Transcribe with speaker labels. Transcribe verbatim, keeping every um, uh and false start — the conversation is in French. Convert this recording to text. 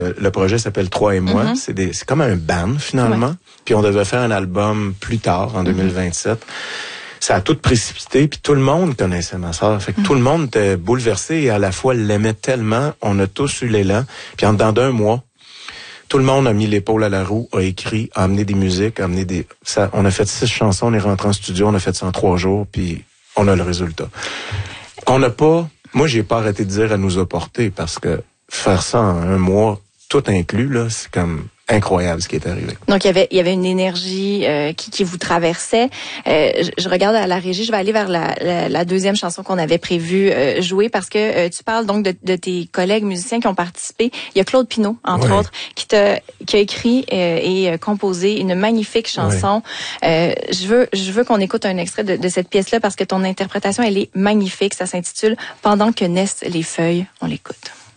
Speaker 1: Le projet s'appelle Trois et moi. Mm-hmm. C'est, des, c'est comme un band, finalement. Ouais. Puis on devait faire un album plus tard, en mm-hmm. deux mille vingt-sept. Ça a tout précipité, puis tout le monde connaissait ma sœur. Fait que mm-hmm. tout le monde était bouleversé et à la fois l'aimait tellement. On a tous eu l'élan. Puis en dedans d'un mois, tout le monde a mis l'épaule à la roue, a écrit, a amené des musiques, a amené des... Ça, on a fait six chansons, on est rentré en studio, on a fait ça en trois jours, puis on a le résultat. On n'a pas... Moi, j'ai pas arrêté de dire à nous apporter, parce que faire ça en un mois, tout inclus, là, c'est comme incroyable ce qui est arrivé.
Speaker 2: Donc, il y avait, il y avait une énergie euh, qui, qui vous traversait. Euh, je, je regarde à la régie, je vais aller vers la, la, la deuxième chanson qu'on avait prévu euh, jouer, parce que euh, tu parles donc de, de tes collègues musiciens qui ont participé. Il y a Claude Pinault, entre oui. autres, qui, t'a, qui a écrit euh, et composé une magnifique chanson. Oui. Euh, je veux, je veux qu'on écoute un extrait de, de cette pièce-là, parce que ton interprétation, elle est magnifique. Ça s'intitule « Pendant que naissent les feuilles ». On l'écoute.